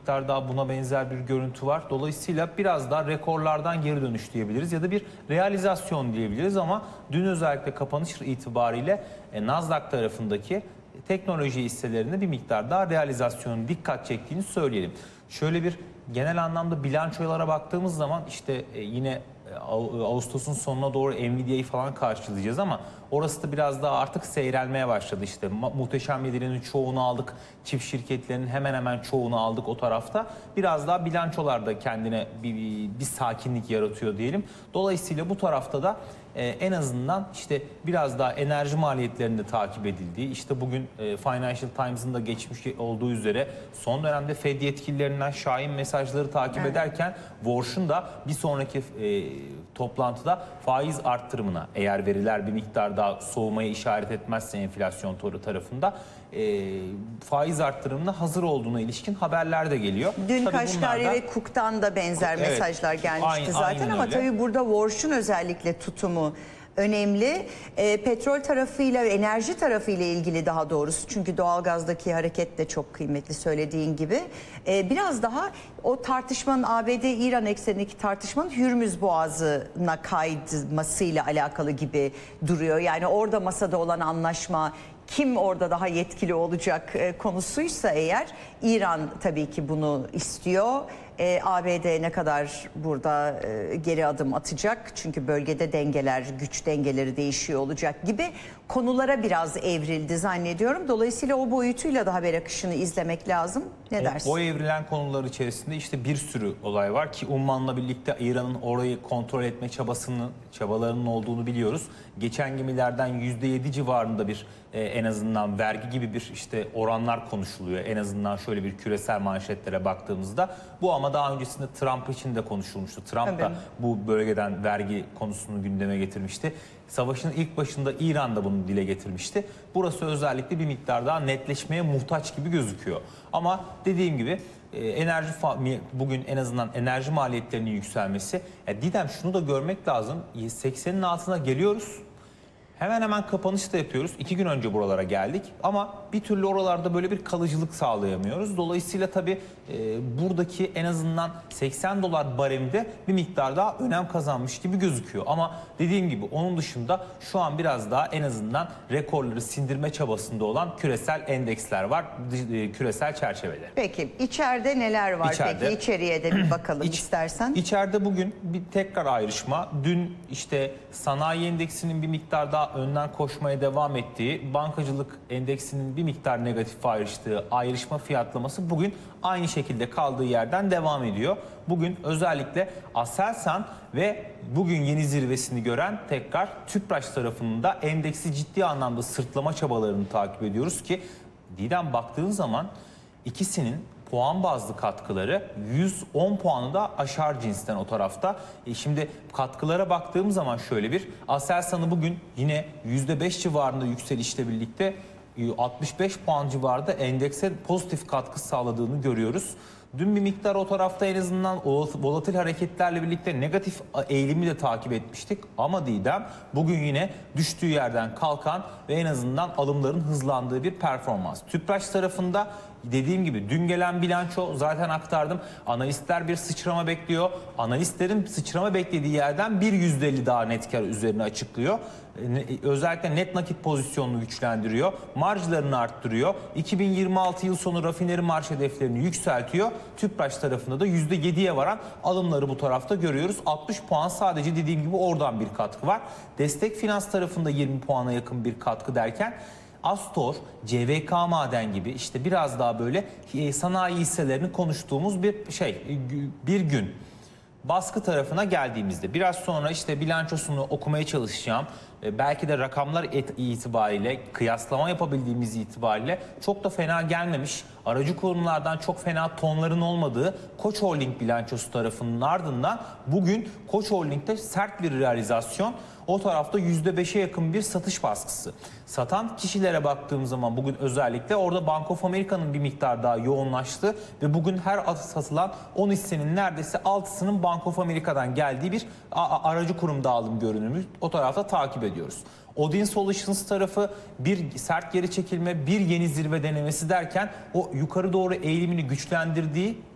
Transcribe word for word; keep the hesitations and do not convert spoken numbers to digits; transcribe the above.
miktar daha buna benzer bir görüntü var. Dolayısıyla biraz daha rekorlardan geri dönüş diyebiliriz ya da bir realizasyon diyebiliriz ama dün özellikle kapanış itibariyle e, Nasdaq tarafındaki teknoloji hisselerinde bir miktar daha realizasyonun dikkat çektiğini söyleyelim. Şöyle bir genel anlamda bilançolara baktığımız zaman işte e, yine Ağustos'un sonuna doğru Nvidia'yı falan karşılayacağız ama orası da biraz daha artık seyrelmeye başladı. İşte muhteşem yedilerin çoğunu aldık, çift şirketlerin hemen hemen çoğunu aldık o tarafta. Biraz daha bilançolarda kendine bir, bir, bir sakinlik yaratıyor diyelim. Dolayısıyla bu tarafta da e, en azından işte biraz daha enerji maliyetlerinde takip edildiği, işte bugün e, Financial Times'ın da geçmiş olduğu üzere son dönemde Fed yetkililerinden şahin mesajları takip evet. ederken Warsh'un da bir sonraki e, toplantıda faiz arttırımına, eğer veriler bir miktar daha soğumaya işaret etmezse enflasyon toru tarafında e, faiz arttırımına hazır olduğuna ilişkin haberler de geliyor. Dün Kaşgari ve Cook'tan da benzer evet, mesajlar gelmişti aynen, zaten aynen ama öyle. Tabii burada Warsh'un özellikle tutumu önemli. E, petrol tarafıyla ve enerji tarafıyla ilgili daha doğrusu, çünkü doğalgazdaki hareket de çok kıymetli söylediğin gibi. E, biraz daha o tartışmanın A B D-İran eksenindeki tartışmanın Hürmüz Boğazı'na kaymasıyla alakalı gibi duruyor. Yani orada masada olan anlaşma, kim orada daha yetkili olacak e, konusuysa eğer, İran tabii ki bunu istiyor. E, A B D ne kadar burada e, geri adım atacak? Çünkü bölgede dengeler, güç dengeleri değişiyor olacak gibi konulara biraz evrildi zannediyorum. Dolayısıyla o boyutuyla da haber akışını izlemek lazım. Ne o, dersin? O evrilen konular içerisinde işte bir sürü olay var ki Umman'la birlikte İran'ın orayı kontrol etme çabasının, çabalarının olduğunu biliyoruz. Geçen gemilerden yüzde yedi civarında bir e, en azından vergi gibi bir işte oranlar konuşuluyor. En azından şöyle bir küresel manşetlere baktığımızda bu ama daha öncesinde Trump için de konuşulmuştu. Trump Tabii. da bu bölgeden vergi konusunu gündeme getirmişti. Savaşın ilk başında İran da bunu dile getirmişti. Burası özellikle bir miktar daha netleşmeye muhtaç gibi gözüküyor. Ama dediğim gibi enerji bugün en azından enerji maliyetlerinin yükselmesi. Ya Didem, şunu da görmek lazım. seksenin altına geliyoruz. Hemen hemen kapanış da yapıyoruz. İki gün önce buralara geldik ama bir türlü oralarda böyle bir kalıcılık sağlayamıyoruz. Dolayısıyla tabii e, buradaki en azından seksen dolar baremde bir miktar daha önem kazanmış gibi gözüküyor. Ama dediğim gibi onun dışında şu an biraz daha en azından rekorları sindirme çabasında olan küresel endeksler var. E, küresel çerçevede. Peki içeride neler var? İçeride, peki içeriye de bir bakalım iç, istersen. İçeride bugün bir tekrar ayrışma. Dün işte sanayi endeksinin bir miktar daha önden koşmaya devam ettiği, bankacılık endeksinin bir miktar negatif ayrıştığı ayrışma fiyatlaması bugün aynı şekilde kaldığı yerden devam ediyor. Bugün özellikle Aselsan ve bugün yeni zirvesini gören tekrar Tüpraş tarafının da endeksi ciddi anlamda sırtlama çabalarını takip ediyoruz ki Didem, baktığın zaman ikisinin puan bazlı katkıları yüz on puanı da aşar cinsten o tarafta. E şimdi katkılara baktığım zaman şöyle bir Aselsan'ı bugün yine yüzde beş civarında yükselişle birlikte altmış beş puan civarında endekse pozitif katkı sağladığını görüyoruz. Dün bir miktar o tarafta en azından volatil hareketlerle birlikte negatif eğilimi de takip etmiştik. Ama Didem, bugün yine düştüğü yerden kalkan ve en azından alımların hızlandığı bir performans. Tüpraş tarafında dediğim gibi dün gelen bilanço zaten aktardım. Analistler bir sıçrama bekliyor. Analistlerin sıçrama beklediği yerden bir yüzde elli daha net kar üzerine açıklıyor. Özellikle net nakit pozisyonunu güçlendiriyor. Marjlarını arttırıyor. iki bin yirmi altı yıl sonu rafineri marj hedeflerini yükseltiyor. Tüpraş tarafında da yüzde yediye varan alımları bu tarafta görüyoruz. altmış puan sadece dediğim gibi oradan bir katkı var. Destek Finans tarafında yirmi puana yakın bir katkı derken Astor, C V K Maden gibi işte biraz daha böyle sanayi hisselerini konuştuğumuz bir şey, bir gün. Baskı tarafına geldiğimizde biraz sonra işte bilançosunu okumaya çalışacağım. Belki de rakamlar itibariyle, kıyaslama yapabildiğimiz itibariyle çok da fena gelmemiş. Aracı kurumlardan çok fena tonların olmadığı Koç Holding bilançosu tarafının ardından bugün Koç Holding'de sert bir realizasyon. O tarafta yüzde beşe yakın bir satış baskısı. Satan kişilere baktığım zaman bugün özellikle orada Bank of America'nın bir miktar daha yoğunlaştı ve bugün her satılan on hissenin neredeyse altısının Bank of America'dan geldiği bir aracı kurum dağılım görünümü o tarafta takip ediyoruz. Odin Solutions tarafı bir sert geri çekilme, bir yeni zirve denemesi derken o yukarı doğru eğilimini güçlendirdiği